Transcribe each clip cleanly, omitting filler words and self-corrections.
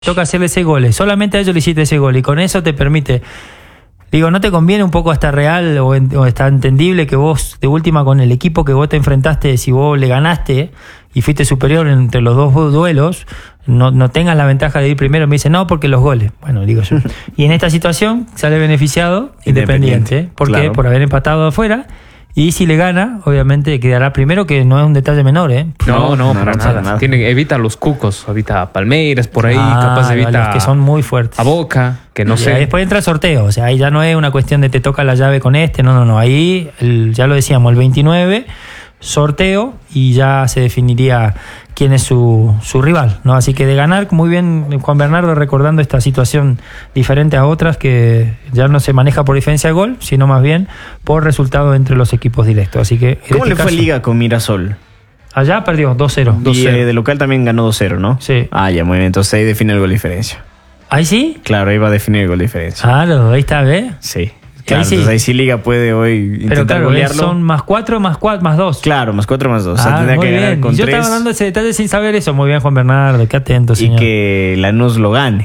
toca hacerle 6 goles. Solamente a ellos le hiciste ese gol y con eso te permite. Digo, ¿no te conviene un poco hasta real o está entendible que vos, de última, con el equipo que vos te enfrentaste, si vos le ganaste y fuiste superior entre los dos duelos, no tengas la ventaja de ir primero? Me dice, no, porque los goles. Bueno, digo yo. Y en esta situación sale beneficiado Independiente. ¿Por qué? Claro. Por haber empatado afuera. Y si le gana, obviamente quedará primero, que no es un detalle menor, ¿eh? No, para nada. Evita a los cucos, evita a Palmeiras por ahí, capaz evita los que son muy fuertes. A Boca, que no sé. Después entra el sorteo, o sea, ahí ya no es una cuestión de te toca la llave con este, no. Ahí, ya lo decíamos, el 29, sorteo y ya se definiría quién es su rival, ¿no? Así que de ganar, muy bien Juan Bernardo recordando esta situación diferente a otras que ya no se maneja por diferencia de gol, sino más bien por resultado entre los equipos directos. Así que ¿cómo le fue Liga con Mirasol? Allá perdió 2-0. Y de local también ganó 2-0, ¿no? Sí. Ya, muy bien, entonces ahí define el gol de diferencia. ¿Ahí sí? Claro, ahí va a definir el gol de diferencia. Claro, ahí está, ¿ves? Sí. Claro, entonces ahí sí Liga puede hoy intentar golearlo. Son más 4, más 2. Claro, más 4, más 2. O sea, tendría muy que ganar bien. con 3. Yo estaba dando ese detalle sin saber eso. Muy bien, Juan Bernardo, qué atento, señor. Y que Lanús lo gane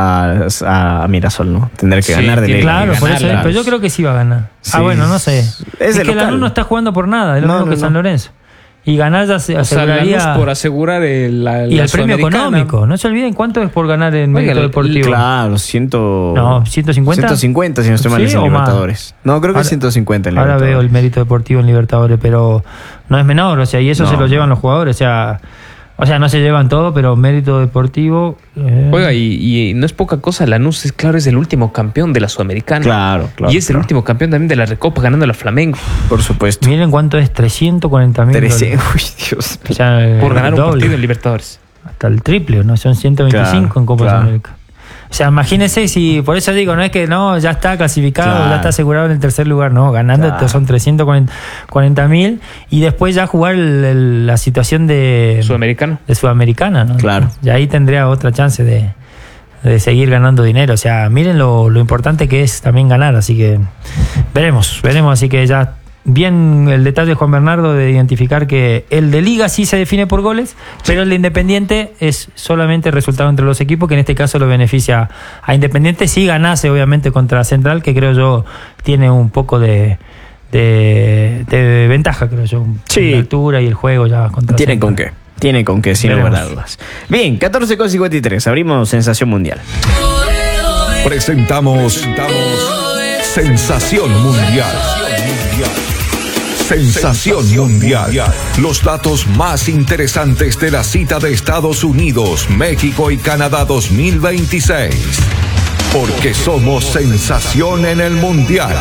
a Mirasol, ¿no? Tendrá que ganar de Liga. Claro, por eso, pero yo creo que sí va a ganar. Sí. Bueno, no sé. Es que Lanús no está jugando por nada, es lo mismo que San Lorenzo. Y ganar ya se aseguraría. O sea, por asegurar la y el premio económico. No se olviden cuánto es por ganar en mérito deportivo. Claro, 150. 150 si no estoy mal, en Libertadores. No, creo que es 150 en Libertadores. Ahora veo el mérito deportivo en Libertadores, pero no es menor, o sea, y eso se lo llevan los jugadores, o sea, no se llevan todo, pero mérito deportivo. Oiga, y no es poca cosa, Lanús es el último campeón de la Sudamericana. Claro. Y es el último campeón también de la Recopa, ganando la Flamengo. Por supuesto. Miren cuánto es, 340.000. Uy, Dios. O sea, por ganar un partido en Libertadores. Hasta el triple, ¿no? Son 125 en Copa Sudamericana. O sea, imagínense si, por eso digo, no es que no, ya está clasificado, ya está asegurado en el tercer lugar, no, ganando son 340.000 y después ya jugar la situación de Sudamericana, ¿no? Claro. Y ahí tendría otra chance de seguir ganando dinero. O sea, miren lo importante que es también ganar, así que veremos, así que ya bien el detalle de Juan Bernardo de identificar que el de Liga sí se define por goles, pero el de Independiente es solamente resultado entre los equipos, que en este caso lo beneficia a Independiente si ganase obviamente contra Central, que creo yo tiene un poco de ventaja, creo yo, la altura y el juego ya contra Tienen con qué, sin lugar a dudas. Bien, 14:53, abrimos Sensación Mundial. Presentamos Sensación Mundial. Sensación Mundial. Los datos más interesantes de la cita de Estados Unidos, México y Canadá 2026. Porque somos sensación en el Mundial.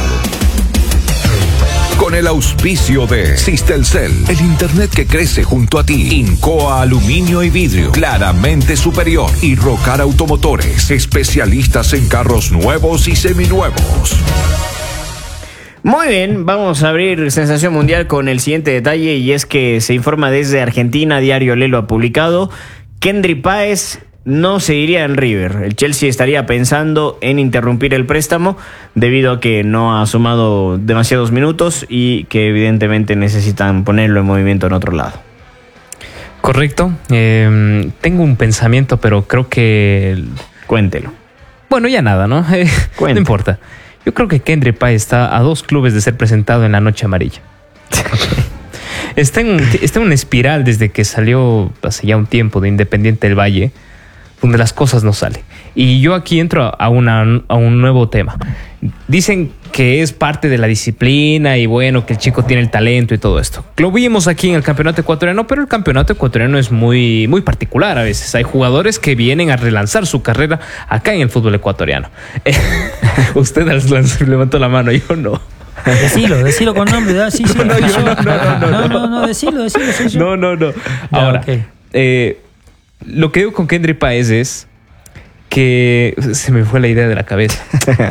Con el auspicio de Sistelcel, el internet que crece junto a ti. Incoa Aluminio y Vidrio, claramente superior. Y Rocar Automotores, especialistas en carros nuevos y seminuevos. Muy bien, vamos a abrir Sensación Mundial con el siguiente detalle, y es que se informa desde Argentina, Diario Lelo ha publicado, Kendry Páez no seguiría en River. El Chelsea estaría pensando en interrumpir el préstamo debido a que no ha sumado demasiados minutos y que evidentemente necesitan ponerlo en movimiento en otro lado. Correcto. Tengo un pensamiento, pero creo que... Cuéntelo. Bueno, ya nada, ¿no? No importa. Yo creo que Kendry Páez está a 2 clubes de ser presentado en la Noche Amarilla. Está en una espiral desde que salió hace ya un tiempo de Independiente del Valle, donde las cosas no salen. Y yo aquí entro a un nuevo tema. Dicen que es parte de la disciplina y bueno, que el chico tiene el talento y todo esto. Lo vimos aquí en el campeonato ecuatoriano, pero el campeonato ecuatoriano es muy, muy particular a veces. Hay jugadores que vienen a relanzar su carrera acá en el fútbol ecuatoriano. Usted levantó la mano, yo no. Decilo con nombre, ¿verdad? Sí, no, decilo. No. Ahora, lo que digo con Kendry Páez es que se me fue la idea de la cabeza.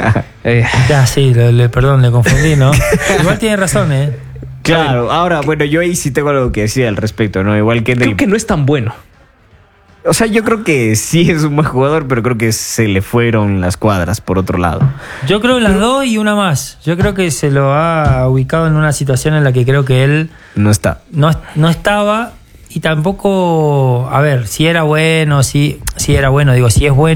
Perdón, le confundí, ¿no? Igual tiene razón, Claro, ahora, bueno, yo ahí sí tengo algo que decir al respecto, ¿no? Igual Kendry. Creo que no es tan bueno. O sea, yo creo que sí es un buen jugador, pero creo que se le fueron las cuadras por otro lado. Yo creo las dos y una más. Yo creo que se lo ha ubicado en una situación en la que creo que él no está. No estaba. y tampoco, a ver, si era bueno, si era bueno, digo, si es bueno